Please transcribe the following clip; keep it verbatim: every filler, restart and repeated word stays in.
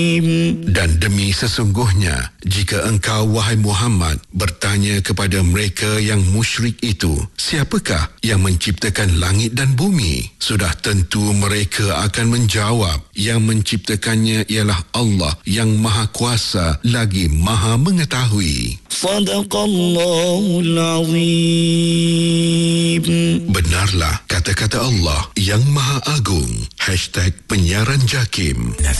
Dan demi sesungguhnya, jika engkau, wahai Muhammad, bertanya kepada mereka yang musyrik itu, siapakah yang menciptakan langit dan bumi? Sudah tentu mereka akan menjawab, yang menciptakannya ialah Allah yang Maha Kuasa lagi Maha Mengetahui. Sadaqallahul Azim. Benarlah kata-kata Allah yang Maha Agung. Hashtag Penyiaran Jakim.